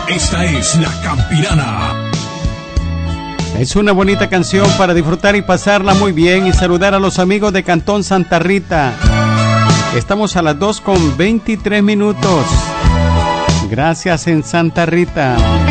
Esta es La Campirana. Es una bonita canción para disfrutar y pasarla muy bien y saludar a los amigos de Cantón Santa Rita. Estamos a las 2:23. Gracias en Santa Rita.